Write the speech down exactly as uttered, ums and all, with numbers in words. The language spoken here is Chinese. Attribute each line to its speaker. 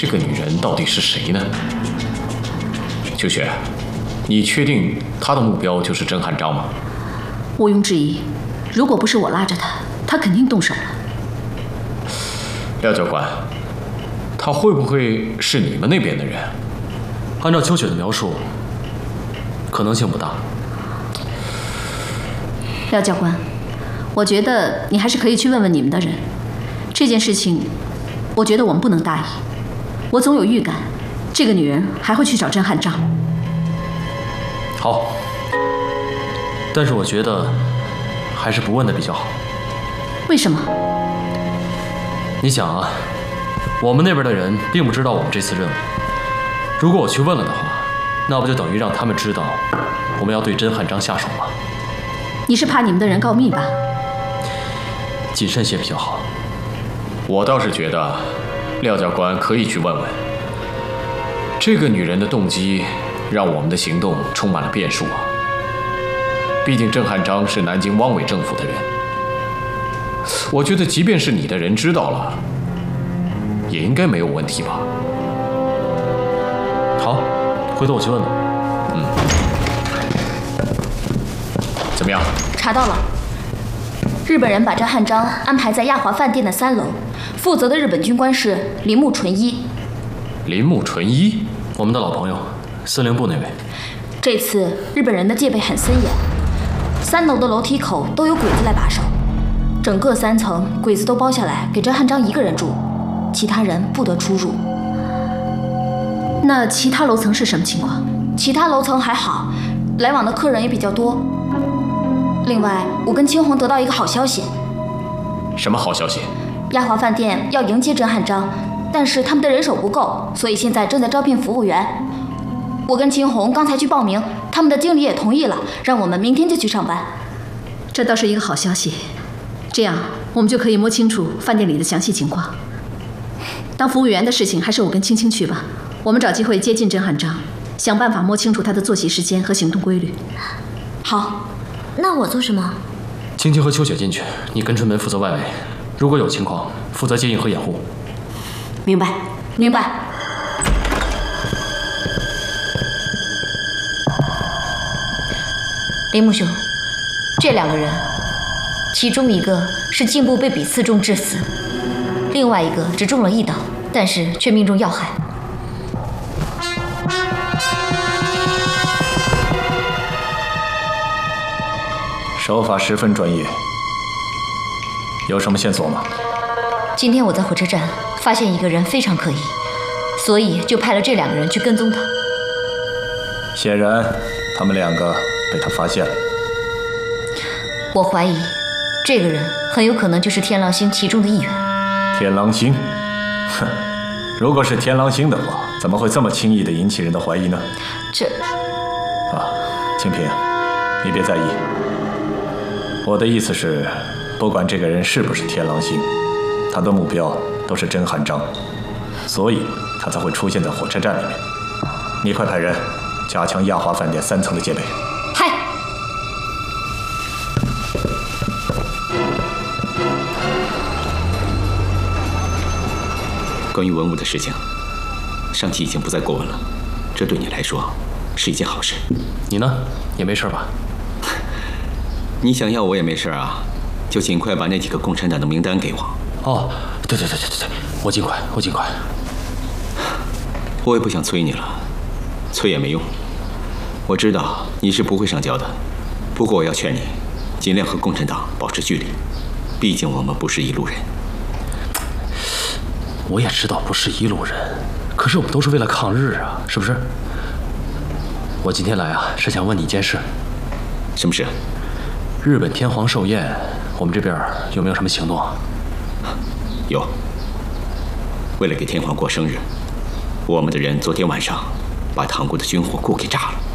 Speaker 1: 这个女人到底是谁呢？秋雪，你确定她的目标就是甄汉章吗？
Speaker 2: 毋庸置疑，如果不是我拉着她，她肯定动手了。
Speaker 1: 廖教官，她会不会是你们那边的人？
Speaker 3: 按照秋雪的描述，可能性不大。
Speaker 2: 廖教官，我觉得你还是可以去问问你们的人。这件事情，我觉得我们不能大意。我总有预感，这个女人还会去找甄汉章。
Speaker 3: 好，但是我觉得还是不问的比较好。
Speaker 2: 为什么？
Speaker 3: 你想啊，我们那边的人并不知道我们这次任务。如果我去问了的话，那不就等于让他们知道我们要对甄汉章下手吗？
Speaker 2: 你是怕你们的人告密吧？
Speaker 3: 谨慎些比较好。
Speaker 1: 我倒是觉得廖教官可以去问问。这个女人的动机让我们的行动充满了变数啊。毕竟甄汉章是南京汪伪政府的人，我觉得即便是你的人知道了，也应该没有问题吧。
Speaker 3: 好，回头我去问问。
Speaker 1: 嗯，怎么样？
Speaker 4: 查到了，日本人把甄汉章安排在亚华饭店的三楼，负责的日本军官是铃木纯一。
Speaker 1: 铃木纯一，
Speaker 3: 我们的老朋友，司令部那位。
Speaker 4: 这次日本人的戒备很森严，三楼的楼梯口都有鬼子来把守，整个三层鬼子都包下来给甄汉章一个人住，其他人不得出入。
Speaker 2: 那其他楼层是什么情况？
Speaker 4: 其他楼层还好，来往的客人也比较多。另外，我跟青红得到一个好消息。
Speaker 1: 什么好消息？
Speaker 4: 亚华饭店要迎接甄汉章，但是他们的人手不够，所以现在正在招聘服务员。我跟青红刚才去报名，他们的经理也同意了，让我们明天就去上班。
Speaker 2: 这倒是一个好消息，这样我们就可以摸清楚饭店里的详细情况。当服务员的事情还是我跟青青去吧，我们找机会接近甄汉章，想办法摸清楚他的作息时间和行动规律。
Speaker 4: 好，
Speaker 5: 那我做什么？
Speaker 3: 青青和秋雪进去，你跟春门负责外围，如果有情况，负责接应和掩护。
Speaker 5: 明白，
Speaker 4: 明白。铃木兄，这两个人，其中一个是颈部被笔刺中致死，另外一个只中了一刀，但是却命中要害。
Speaker 6: 手法十分专业，有什么线索吗？
Speaker 4: 今天我在火车站发现一个人非常可疑，所以就派了这两个人去跟踪他。
Speaker 6: 显然，他们两个被他发现了。
Speaker 4: 我怀疑，这个人很有可能就是天狼星其中的一员。
Speaker 6: 天狼星？哼，如果是天狼星的话，怎么会这么轻易地引起人的怀疑呢？
Speaker 4: 这……
Speaker 6: 啊，清平，你别在意。我的意思是，不管这个人是不是天狼星，他的目标都是甄汉章，所以他才会出现在火车站里面。你快派人加强亚华饭店三层的戒备。
Speaker 4: 嗨。
Speaker 7: 关于文物的事情，上级已经不再过问了，这对你来说是一件好事。
Speaker 3: 你呢？也没事吧？
Speaker 7: 你想要我也没事啊，就尽快把那几个共产党的名单给我。
Speaker 3: 哦，对对对对对对，我尽快，我尽快。
Speaker 7: 我也不想催你了，催也没用。我知道你是不会上交的，不过我要劝你，尽量和共产党保持距离，毕竟我们不是一路人。
Speaker 3: 我也知道不是一路人，可是我们都是为了抗日啊，是不是？我今天来啊，是想问你一件事。
Speaker 7: 什么事？
Speaker 3: 日本天皇寿宴，我们这边有没有什么行动啊？
Speaker 7: 有。为了给天皇过生日，我们的人昨天晚上把唐国的军火库给炸了。